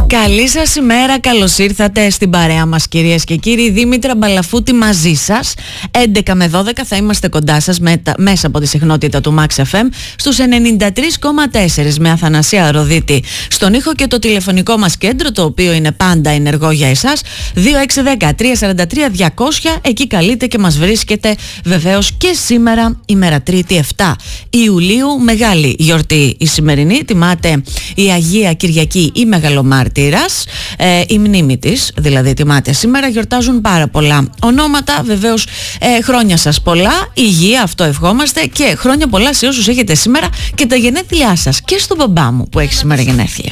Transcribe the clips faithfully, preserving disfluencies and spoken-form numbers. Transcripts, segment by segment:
Καλή σας ημέρα, καλώς ήρθατε στην παρέα μας κυρίες και κύριοι. Δήμητρα Μπαλαφούτη μαζί σας. έντεκα με δώδεκα θα είμαστε κοντά σας με, μέσα από τη συχνότητα του Max εφ εμ στους ενενήντα τρία κόμμα τέσσερα με Αθανασία Ροδίτη στον ήχο και το τηλεφωνικό μας κέντρο, το οποίο είναι πάντα ενεργό για εσάς, δύο έξι ένα μηδέν τρία τέσσερα τρία διακόσια. Εκεί καλείτε και μας βρίσκετε βεβαίως και σήμερα, ημέρα Τρίτη επτά Ιουλίου, μεγάλη γιορτή η σημερινή. Τιμάται η Αγία Κυριακή η Μεγαλομάρτυρας, ε, η μνήμη της δηλαδή τιμάται σήμερα. Γιορτάζουν πάρα πολλά ονόματα, βεβαίως ε, χρόνια σας πολλά, υγεία, αυτό ευχόμαστε, και χρόνια πολλά σε όσους έχετε σήμερα και τα γενέθλιά σας, και στον μπαμπά μου που έχει σήμερα γενέθλια.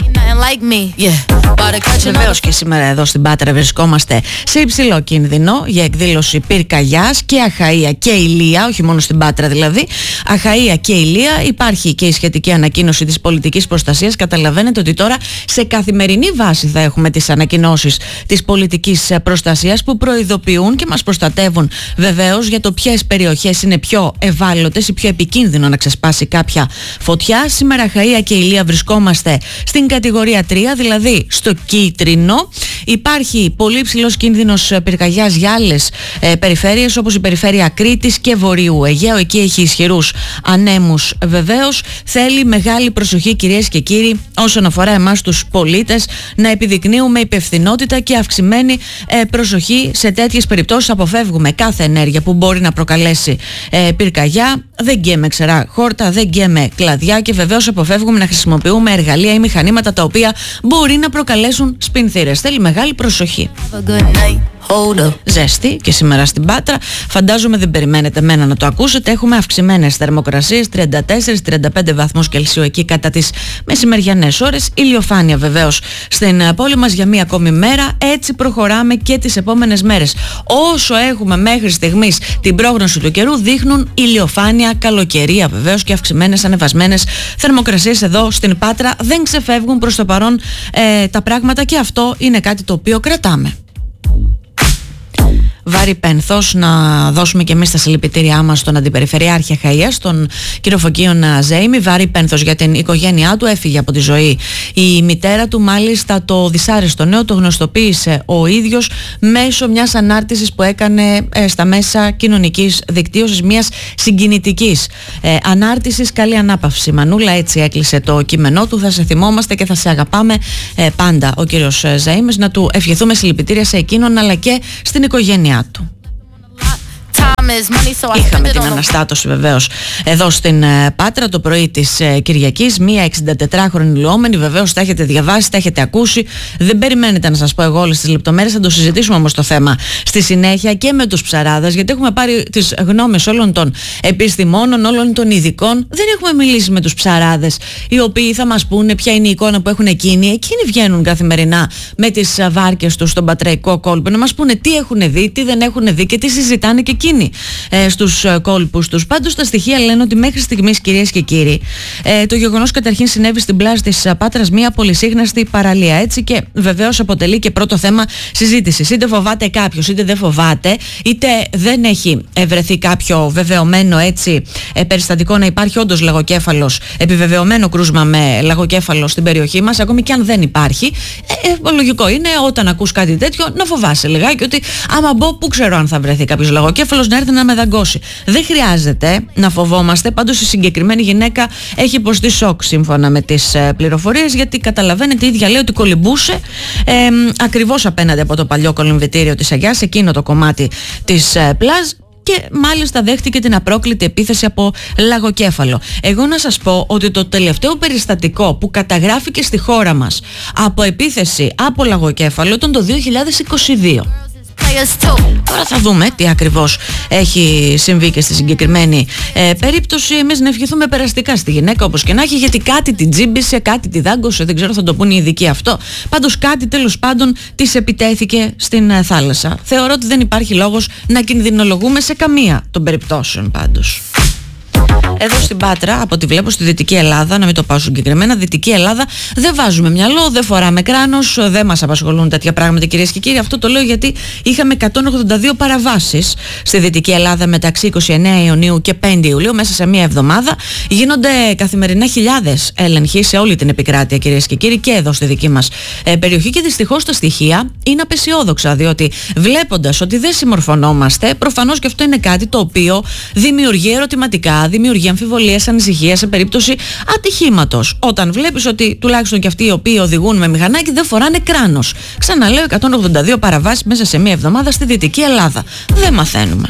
Βεβαίως και σήμερα εδώ στην Πάτρα βρισκόμαστε σε υψηλό κίνδυνο για εκδήλωση πυρκαγιάς και Αχαΐα και Ηλία, όχι μόνο στην Πάτρα δηλαδή, Αχαΐα και Ηλία. Υπάρχει και η σχετική ανακοίνωση της πολιτικής προστασίας. Καταλαβαίνετε ότι τώρα σε καθημερινή βάση θα έχουμε τις ανακοινώσεις της πολιτικής προστασίας που προειδοποιούν και μας προστατεύουν βεβαίως για το ποιες περιοχές είναι πιο ευάλωτες ή πιο επικίνδυνο να ξεσπάσει κάποια φωτιά. Σήμερα Αχαΐα και Ηλία βρισκόμαστε στην κατηγορία τρία, δηλαδή στο κίτρινο. Υπάρχει πολύ υψηλός κίνδυνος πυρκαγιάς για άλλες ε, περιφέρειες, όπως η περιφέρεια Κρήτης και Βορείου Αιγαίου. Εκεί έχει ισχυρούς ανέμους βεβαίως. Θέλει μεγάλη προσοχή κυρίες και κύριοι όσον αφορά εμάς τους πολίτες, να επιδεικνύουμε υπευθυνότητα και αυξημένη ε, προσοχή σε τέτοιες περιπτώσεις. Αποφεύγουμε κάθε ενέργεια που μπορεί να προκαλέσει ε, πυρκαγιά. Δεν γκαίμε ξερά χόρτα, δεν γκαίμε κλαδιά, και βεβαίως αποφεύγουμε να χρησιμοποιούμε εργαλεία ή μηχανήματα τα οποία μπορεί να προκαλέσουν σπινθήρες. Θέλει μεγάλη προσοχή. Ζέστη και σήμερα στην Πάτρα. Φαντάζομαι δεν περιμένετε μένα να το ακούσετε. Έχουμε αυξημένες θερμοκρασίες, τριάντα τέσσερα με τριάντα πέντε βαθμούς Κελσίου εκεί κατά τις μεσημεριανές ώρες. Ηλιοφάνεια βεβαίως στην πόλη μας για μία ακόμη μέρα. Έτσι προχωράμε και τις επόμενες μέρες. Όσο έχουμε μέχρι στιγμής την πρόγνωση του καιρού, δείχνουν ηλιοφάνεια, καλοκαιρία βεβαίως και αυξημένες ανεβασμένες θερμοκρασίες εδώ στην Πάτρα. Δεν ξεφεύγουν προς το παρόν ε, τα πράγματα, και αυτό είναι κάτι το οποίο κρατάμε. Βάρη πένθος, να δώσουμε και εμείς τα συλληπιτήριά μας στον Αντιπεριφερειάρχη Αχαΐας, τον κύριο Φωκίον Ζέιμη. Βάρη πένθος για την οικογένειά του. Έφυγε από τη ζωή η μητέρα του. Μάλιστα το δυσάρεστο νέο το γνωστοποίησε ο ίδιος μέσω μιας ανάρτησης που έκανε ε, στα μέσα κοινωνικής δικτύωσης, μιας συγκινητικής ε, ανάρτησης. Καλή ανάπαυση Μανούλα, έτσι έκλεισε το κείμενό του. Θα σε θυμόμαστε και θα σε αγαπάμε ε, πάντα ο κύριος Ζέιμης. Να του ευχηθούμε συλληπιτήρια σε εκείνον αλλά και στην οικογένειά του. Είχαμε την αναστάτωση βεβαίως εδώ στην ε, Πάτρα το πρωί της ε, Κυριακής. Μία εξηντατετράχρονη λουόμενη, βεβαίως τα έχετε διαβάσει, τα έχετε ακούσει. Δεν περιμένετε να σας πω εγώ όλες τις λεπτομέρειες. Θα το συζητήσουμε όμως το θέμα στη συνέχεια και με τους ψαράδες, γιατί έχουμε πάρει τις γνώμες όλων των επιστημόνων, όλων των ειδικών. Δεν έχουμε μιλήσει με τους ψαράδες, οι οποίοι θα μας πούνε ποια είναι η εικόνα που έχουν εκείνοι. Εκείνοι βγαίνουν καθημερινά με τις βάρκες τους στον πατραϊκό κόλπο να μας πούνε τι έχουν δει, τι δεν έχουν δει και τι συζητάνε και εκείνοι Ε, στους ε, κόλπους τους. Πάντως τα στοιχεία λένε ότι μέχρι στιγμής, κυρίες και κύριοι, ε, το γεγονός καταρχήν συνέβη στην πλάζ της ε, Πάτρας μια πολυσύχναστη παραλία, έτσι, και βεβαίως αποτελεί και πρώτο θέμα συζήτησης. Είτε φοβάται κάποιος είτε δεν φοβάται, είτε δεν έχει βρεθεί κάποιο βεβαιωμένο έτσι ε, περιστατικό να υπάρχει όντως λαγοκέφαλος, επιβεβαιωμένο κρούσμα με λαγοκέφαλο στην περιοχή μας. Ακόμη και αν δεν υπάρχει, ε, ε, λογικό είναι όταν ακούς κάτι τέτοιο να φοβάσαι λιγάκι, ότι άμα μπω, πού ξέρω αν θα βρεθεί κάποιος λαγοκέφαλος να έρθει να με δαγκώσει. Δεν χρειάζεται να φοβόμαστε. Πάντως η συγκεκριμένη γυναίκα έχει υποστεί σοκ σύμφωνα με τις ε, πληροφορίες, γιατί καταλαβαίνετε η ίδια λέει ότι κολυμπούσε ε, ακριβώς απέναντι από το παλιό κολυμβητήριο της Αγιάς, εκείνο το κομμάτι της ε, πλάζ, και μάλιστα δέχτηκε την απρόκλητη επίθεση από λαγοκέφαλο. Εγώ να σας πω ότι το τελευταίο περιστατικό που καταγράφηκε στη χώρα μας από επίθεση από λαγοκέφαλο ήταν το δύο χιλιάδες είκοσι δύο. Τώρα θα δούμε τι ακριβώς έχει συμβεί και στη συγκεκριμένη ε, περίπτωση. Εμείς να ευχηθούμε περαστικά στη γυναίκα, όπως και να έχει, γιατί κάτι την τζίμπησε, κάτι τη δάγκωσε, δεν ξέρω, θα το πούνε οι ειδικοί αυτό. Πάντως κάτι τέλος πάντων της επιτέθηκε στην ε, θάλασσα. Θεωρώ ότι δεν υπάρχει λόγος να κινδυνολογούμε σε καμία των περιπτώσεων πάντως. Εδώ στην Πάτρα, από ό,τι βλέπω, στη Δυτική Ελλάδα, να μην το πάω συγκεκριμένα, Δυτική Ελλάδα, δεν βάζουμε μυαλό, δεν φοράμε κράνος, δεν μας απασχολούν τέτοια πράγματα, κυρίες και κύριοι. Αυτό το λέω γιατί είχαμε εκατόν ογδόντα δύο παραβάσεις στη Δυτική Ελλάδα μεταξύ είκοσι εννέα Ιουνίου και πέντε Ιουλίου, μέσα σε μία εβδομάδα. Γίνονται καθημερινά χιλιάδες έλεγχοι σε όλη την επικράτεια, κυρίες και κύριοι, και εδώ στη δική μας ε, περιοχή. Και δυστυχώς τα στοιχεία είναι απεσιόδοξα, διότι βλέποντας ότι δεν συμμορφωνόμαστε, προφανώς και αυτό είναι κάτι το οποίο δημιουργεί ερωτηματικά, δημιουργεί αμφιβολίες, ανησυχία σε περίπτωση ατυχήματος. Όταν βλέπεις ότι τουλάχιστον και αυτοί οι οποίοι οδηγούν με μηχανάκι δεν φοράνε κράνος. Ξαναλέω, εκατόν ογδόντα δύο παραβάσεις μέσα σε μία εβδομάδα στη Δυτική Ελλάδα. Δεν μαθαίνουμε.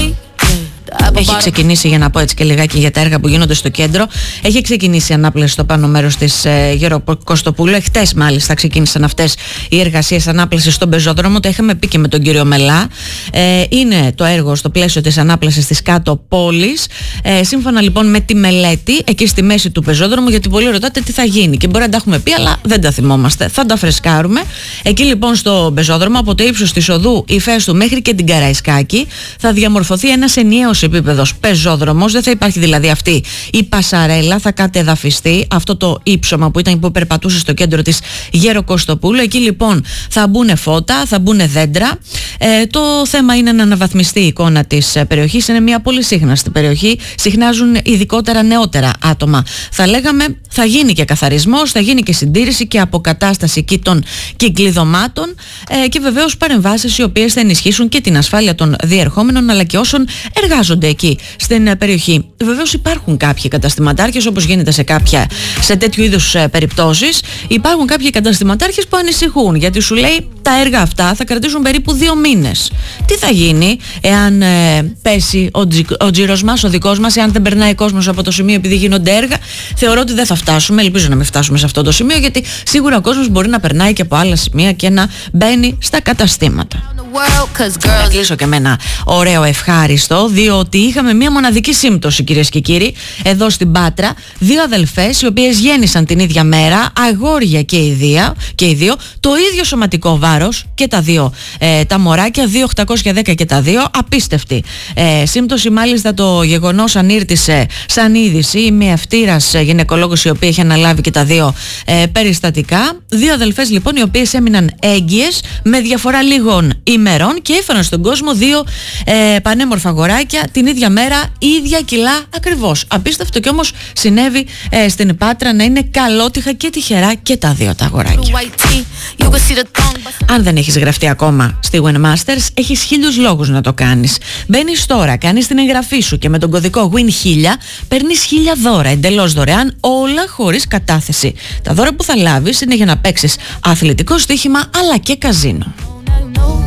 Έχει ξεκινήσει, για να πω έτσι και λιγάκι για τα έργα που γίνονται στο κέντρο, έχει ξεκινήσει η ανάπλαση στο πάνω μέρος της ε, Γεροκοστοπούλου. Εχθές μάλιστα ξεκίνησαν αυτές οι εργασίες ανάπλασης στον πεζόδρομο. Το είχαμε πει και με τον κύριο Μελά. Ε, είναι το έργο στο πλαίσιο της ανάπλασης της κάτω πόλης. Ε, σύμφωνα λοιπόν με τη μελέτη, εκεί στη μέση του πεζόδρομου, γιατί πολλοί ρωτάτε τι θα γίνει και μπορεί να τα έχουμε πει, αλλά δεν τα θυμόμαστε. Θα τα φρεσκάρουμε. Εκεί λοιπόν στο πεζόδρομο, από το ύψος της οδού Ιφαίστου μέχρι και την Καραϊσκάκη, θα διαμορφωθεί ένας ενιαίος επίπεδος πεζόδρομος. Δεν θα υπάρχει δηλαδή αυτή η πασαρέλα, θα κατεδαφιστεί αυτό το ύψωμα που ήταν που περπατούσε στο κέντρο της Γεροκοστοπούλου. Εκεί λοιπόν θα μπουν φώτα, θα μπουν δέντρα. Ε, το θέμα είναι να αναβαθμιστεί η εικόνα της περιοχής. Είναι μια πολύ σύχναστη περιοχή. Συχνάζουν ειδικότερα νεότερα άτομα. Θα λέγαμε, θα γίνει και καθαρισμός, θα γίνει και συντήρηση και αποκατάσταση εκεί των κυκλειδωμάτων ε, και βεβαίως παρεμβάσεις οι οποίες θα ενισχύσουν και την ασφάλεια των διερχόμενων αλλά και όσων εργάζονται εκεί στην περιοχή. Βεβαίως υπάρχουν κάποιοι καταστηματάρχες, όπως γίνεται σε, κάποια, σε τέτοιου είδους περιπτώσεις. Υπάρχουν κάποιοι καταστηματάρχες που ανησυχούν, γιατί σου λέει τα έργα αυτά θα κρατήσουν περίπου δύο μήνες. Τι θα γίνει εάν ε, πέσει ο, τζι, ο τζίρος μας, ο δικός μας, εάν δεν περνάει κόσμος από το σημείο επειδή γίνονται έργα? Θεωρώ ότι δεν θα φτάσουμε, ελπίζω να μην φτάσουμε σε αυτό το σημείο, γιατί σίγουρα ο κόσμος μπορεί να περνάει και από άλλα σημεία και να μπαίνει στα καταστήματα. Θα κλείσω και με ένα ωραίο ευχάριστο, διότι είχαμε μια μοναδική σύμπτωση, κυρίες και κύριοι, εδώ στην Πάτρα. Δύο αδελφές, οι οποίες γέννησαν την ίδια μέρα, αγόρια και οι δύο, και οι δύο το ίδιο σωματικό βάρος και τα δύο ε, τα μωράκια, δύο χιλιάδες οκτακόσια δέκα και τα δύο. Απίστευτη ε, σύμπτωση, μάλιστα το γεγονός ανήρτησε σαν είδηση η μία φτήρας γυναικολόγος, η οποία είχε αναλάβει και τα δύο ε, περιστατικά. Δύο αδελφές λοιπόν, οι οποίες έμειναν έγκυες με διαφορά λίγων ημερών και έφεραν στον κόσμο δύο ε, πανέμορφα αγοράκια την ίδια μέρα, ίδια κιλά ακριβώς. Απίστευτο, και όμως συνέβη ε, στην Πάτρα να είναι καλότυχα και τυχερά και τα δύο τα αγοράκια. Αν δεν έχεις γραφτεί ακόμα στη Winmasters, έχεις χίλιους λόγους να το κάνεις. Μπαίνεις τώρα, κάνεις την εγγραφή σου και με τον κωδικό win χίλια παίρνεις χίλια δώρα εντελώς δωρεάν, όλα χωρίς κατάθεση. Τα δώρα που θα λάβεις είναι για να παίξεις αθλητικό στοίχημα αλλά και καζίνο.